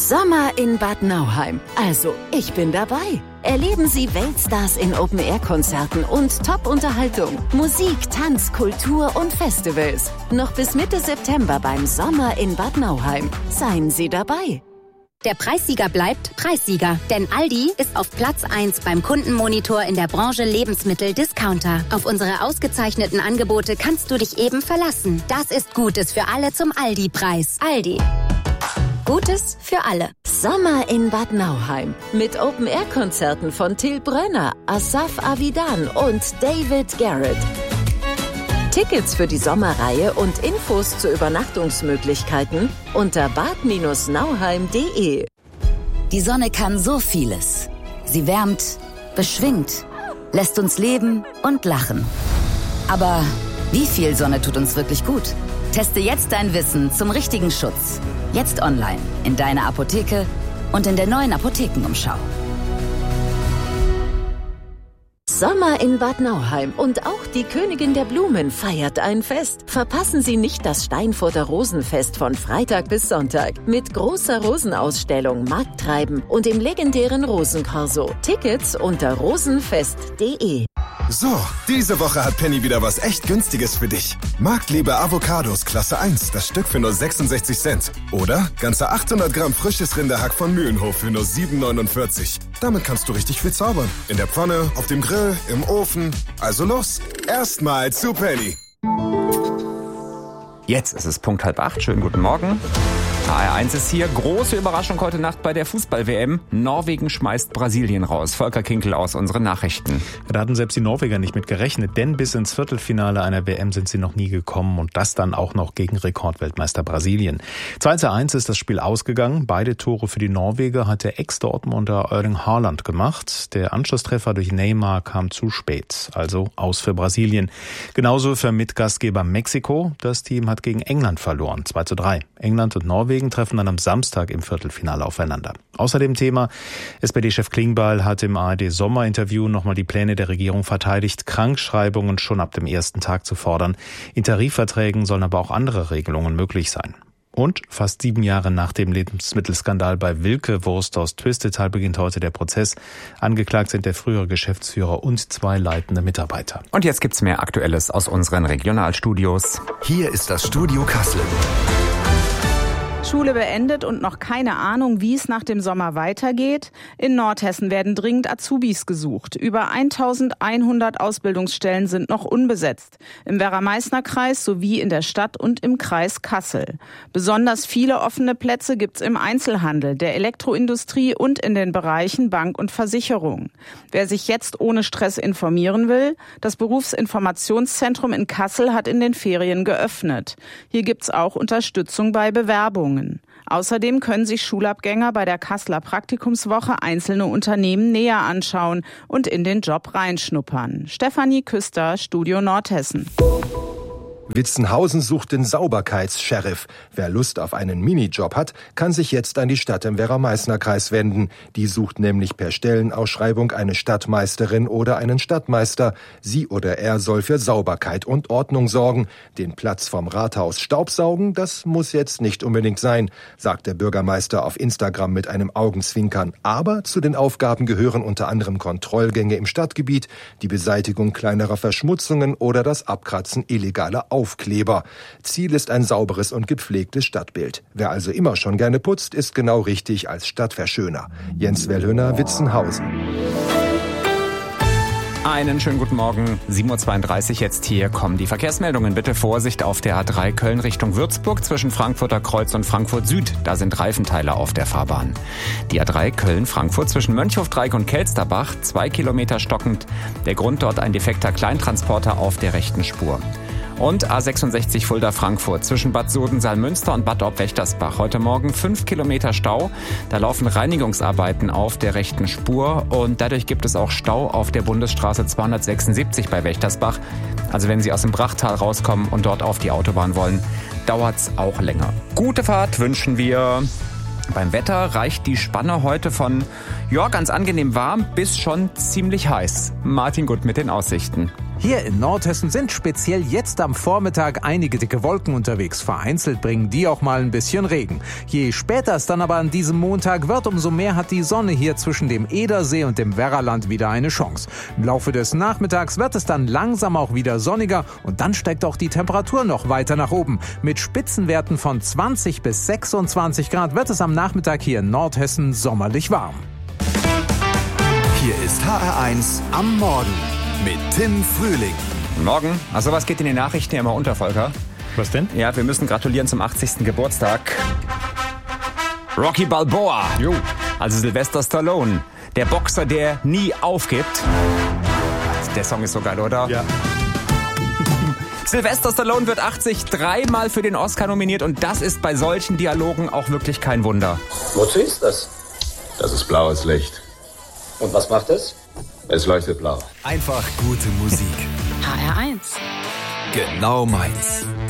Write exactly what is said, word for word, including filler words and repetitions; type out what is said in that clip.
Sommer in Bad Nauheim. Also, ich bin dabei. Erleben Sie Weltstars in Open-Air-Konzerten und Top-Unterhaltung. Musik, Tanz, Kultur und Festivals. Noch bis Mitte September beim Sommer in Bad Nauheim. Seien Sie dabei. Der Preissieger bleibt Preissieger, denn Aldi ist auf Platz eins beim Kundenmonitor in der Branche Lebensmittel-Discounter. Auf unsere ausgezeichneten Angebote kannst du dich eben verlassen. Das ist Gutes für alle zum Aldi-Preis. Aldi. Gutes für alle. Sommer in Bad Nauheim. Mit Open-Air-Konzerten von Till Brönner, Asaf Avidan und David Garrett. Tickets für die Sommerreihe und Infos zu Übernachtungsmöglichkeiten unter bad nauheim punkt de. Die Sonne kann so vieles. Sie wärmt, beschwingt, lässt uns leben und lachen. Aber wie viel Sonne tut uns wirklich gut? Teste jetzt dein Wissen zum richtigen Schutz. Jetzt online, in deiner Apotheke und in der neuen Apothekenumschau. Sommer in Bad Nauheim und auch die Königin der Blumen feiert ein Fest. Verpassen Sie nicht das Steinfurter Rosenfest von Freitag bis Sonntag mit großer Rosenausstellung, Markttreiben und dem legendären Rosenkorso. Tickets unter rosenfest punkt de. So, diese Woche hat Penny wieder was echt Günstiges für dich. Marktliebe Avocados Klasse eins, das Stück für nur sechsundsechzig Cent. Oder ganze achthundert Gramm frisches Rinderhack von Mühlenhof für nur sieben neunundvierzig. Damit kannst du richtig viel zaubern. In der Pfanne, auf dem Grill, im Ofen. Also los, erstmal zu Penny. Jetzt ist es Punkt halb acht. Schönen guten Morgen. H R eins ist hier. Große Überraschung heute Nacht bei der Fußball-W M. Norwegen schmeißt Brasilien raus. Volker Kinkel aus unseren Nachrichten. Da hatten selbst die Norweger nicht mit gerechnet, denn bis ins Viertelfinale einer W M sind sie noch nie gekommen und das dann auch noch gegen Rekordweltmeister Brasilien. zwei zu eins ist das Spiel ausgegangen. Beide Tore für die Norweger hat der Ex-Dortmunder Erling Haaland gemacht. Der Anschlusstreffer durch Neymar kam zu spät, also aus für Brasilien. Genauso für Mitgastgeber Mexiko. Das Team hat gegen England verloren, zwei zu drei. England und Norwegen treffen dann am Samstag im Viertelfinale aufeinander. Außerdem Thema, S P D-Chef Klingbeil hat im A R D-Sommerinterview nochmal die Pläne der Regierung verteidigt, Krankschreibungen schon ab dem ersten Tag zu fordern. In Tarifverträgen sollen aber auch andere Regelungen möglich sein. Und fast sieben Jahre nach dem Lebensmittelskandal bei Wilke Wurst aus Twistetal beginnt heute der Prozess. Angeklagt sind der frühere Geschäftsführer und zwei leitende Mitarbeiter. Und jetzt gibt's mehr Aktuelles aus unseren Regionalstudios. Hier ist das Studio Kassel. Schule beendet und noch keine Ahnung, wie es nach dem Sommer weitergeht. In Nordhessen werden dringend Azubis gesucht. Über eintausendeinhundert Ausbildungsstellen sind noch unbesetzt. Im Werra-Meißner-Kreis sowie in der Stadt und im Kreis Kassel. Besonders viele offene Plätze gibt's im Einzelhandel, der Elektroindustrie und in den Bereichen Bank und Versicherung. Wer sich jetzt ohne Stress informieren will, das Berufsinformationszentrum in Kassel hat in den Ferien geöffnet. Hier gibt's auch Unterstützung bei Bewerbungen. Außerdem können sich Schulabgänger bei der Kasseler Praktikumswoche einzelne Unternehmen näher anschauen und in den Job reinschnuppern. Stefanie Küster, Studio Nordhessen. Witzenhausen sucht den Sauberkeits-Sheriff. Wer Lust auf einen Minijob hat, kann sich jetzt an die Stadt im Werra-Meißner-Kreis wenden. Die sucht nämlich per Stellenausschreibung eine Stadtmeisterin oder einen Stadtmeister. Sie oder er soll für Sauberkeit und Ordnung sorgen. Den Platz vom Rathaus staubsaugen, das muss jetzt nicht unbedingt sein, sagt der Bürgermeister auf Instagram mit einem Augenzwinkern. Aber zu den Aufgaben gehören unter anderem Kontrollgänge im Stadtgebiet, die Beseitigung kleinerer Verschmutzungen oder das Abkratzen illegaler Aufkleber. Ziel ist ein sauberes und gepflegtes Stadtbild. Wer also immer schon gerne putzt, ist genau richtig als Stadtverschöner. Jens Wellhöner, Witzenhausen. Einen schönen guten Morgen, sieben Uhr zweiunddreißig, jetzt hier kommen die Verkehrsmeldungen. Bitte Vorsicht auf der A drei Köln Richtung Würzburg zwischen Frankfurter Kreuz und Frankfurt Süd. Da sind Reifenteile auf der Fahrbahn. Die A drei Köln-Frankfurt zwischen Mönchhofdreieck und Kelsterbach, zwei Kilometer stockend. Der Grund dort ein defekter Kleintransporter auf der rechten Spur. Und A sechsundsechzig Fulda-Frankfurt zwischen Bad Soden-Salmünster und Bad Orb-Wächtersbach. Heute Morgen fünf Kilometer Stau. Da laufen Reinigungsarbeiten auf der rechten Spur und dadurch gibt es auch Stau auf der Bundesstraße zweihundertsechsundsiebzig bei Wächtersbach. Also wenn Sie aus dem Brachtal rauskommen und dort auf die Autobahn wollen, dauert's auch länger. Gute Fahrt wünschen wir. Beim Wetter reicht die Spanne heute von, ja, ganz angenehm warm bis schon ziemlich heiß. Martin Gutt mit den Aussichten. Hier in Nordhessen sind speziell jetzt am Vormittag einige dicke Wolken unterwegs. Vereinzelt bringen die auch mal ein bisschen Regen. Je später es dann aber an diesem Montag wird, umso mehr hat die Sonne hier zwischen dem Edersee und dem Werraland wieder eine Chance. Im Laufe des Nachmittags wird es dann langsam auch wieder sonniger und dann steigt auch die Temperatur noch weiter nach oben. Mit Spitzenwerten von zwanzig bis sechsundzwanzig Grad wird es am Nachmittag hier in Nordhessen sommerlich warm. Hier ist H R eins am Morgen mit Tim Frühling. Morgen. Also was geht in den Nachrichten ja immer unter, Volker? Was denn? Ja, wir müssen gratulieren zum achtzigsten Geburtstag. Rocky Balboa. Jo. Also Sylvester Stallone. Der Boxer, der nie aufgibt. Der Song ist so geil, oder? Ja. Sylvester Stallone wird achtzig, dreimal für den Oscar nominiert und das ist bei solchen Dialogen auch wirklich kein Wunder. Wozu ist das? Das ist blaues Licht. Und was macht es? Es leuchtet blau. Einfach gute Musik. H R eins. Genau meins.